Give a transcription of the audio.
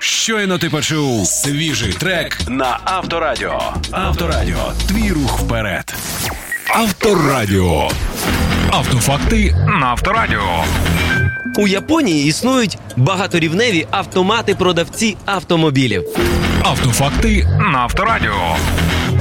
Щойно ти почув свіжий трек на Авторадіо. Авторадіо. Твій рух вперед. Авторадіо. Автофакти на Авторадіо. У Японії існують багаторівневі автомати-продавці автомобілів. Автофакти на Авторадіо.